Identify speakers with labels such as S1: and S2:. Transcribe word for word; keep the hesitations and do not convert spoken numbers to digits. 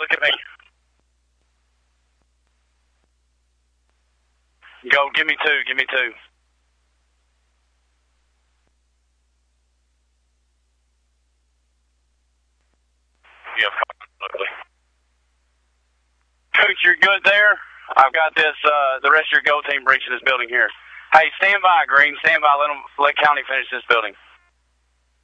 S1: look at me. Go, give me two, give me two. You have absolutely. Coach, you're good there? I've got this, uh, the rest of your GO team breaching this building here. Hey, stand by, Green. Stand by. Let them, let County finish this building.